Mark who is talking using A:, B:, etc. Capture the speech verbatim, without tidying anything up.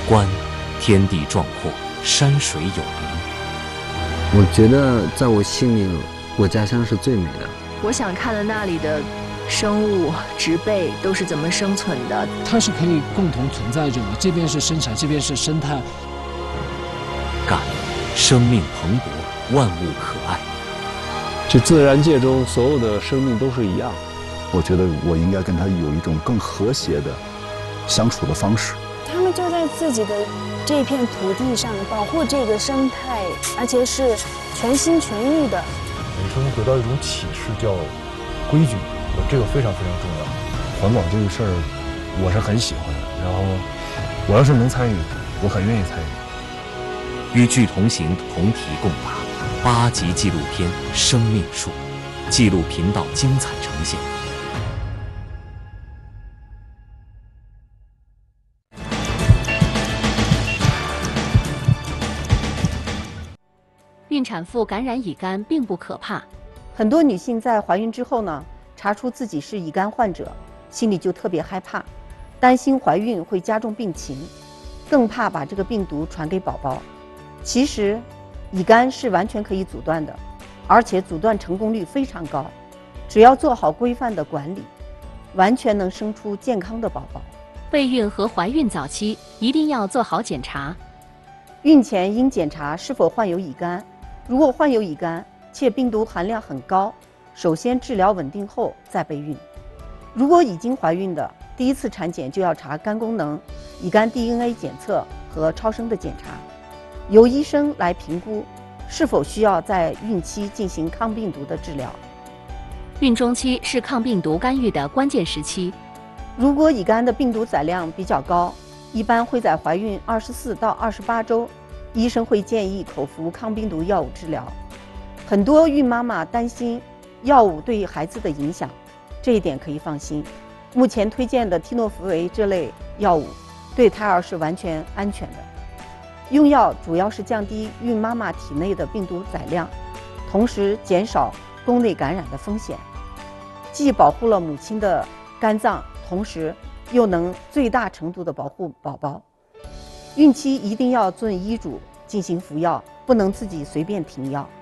A: 观天地壮阔，山水有灵。
B: 我觉得在我心里，我家乡是最美的。
C: 我想看的那里的生物、植被都是怎么生存的？
D: 它是可以共同存在着的，这边是生产，这边是生态。
A: 感生命蓬勃，万物可爱。
E: 这自然界中所有的生命都是一样。
F: 我觉得我应该跟它有一种更和谐的相处的方式。
G: 他们就在自己的这片土地上保护这个生态，而且是全心全意的。
H: 女生得到一种启示，叫规矩，这个非常非常重要。
E: 环保这个事儿，我是很喜欢的。然后，我要是能参与，我很愿意参与。
A: 与剧同行，同题共答。八集纪录片《生命树》，纪录频道精彩呈现。
I: 孕产妇感染乙肝并不可怕，
J: 很多女性在怀孕之后呢，查出自己是乙肝患者，心里就特别害怕，担心怀孕会加重病情，更怕把这个病毒传给宝宝。其实，乙肝是完全可以阻断的，而且阻断成功率非常高，只要做好规范的管理，完全能生出健康的宝宝。
I: 备孕和怀孕早期一定要做好检查，
J: 孕前应检查是否患有乙肝。如果患有乙肝且病毒含量很高，首先治疗稳定后再备孕。如果已经怀孕的，第一次产检就要查肝功能、乙肝 D N A 检测和超声的检查，由医生来评估是否需要在孕期进行抗病毒的治疗。
I: 孕中期是抗病毒干预的关键时期。
J: 如果乙肝的病毒载量比较高，一般会在怀孕二十四到二十八周，医生会建议口服抗病毒药物治疗。很多孕妈妈担心药物对孩子的影响，这一点可以放心。目前推荐的替诺福韦这类药物对胎儿是完全安全的。用药主要是降低孕妈妈体内的病毒载量，同时减少宫内感染的风险，既保护了母亲的肝脏，同时又能最大程度地保护宝宝。孕期一定要遵医嘱进行服药，不能自己随便停药。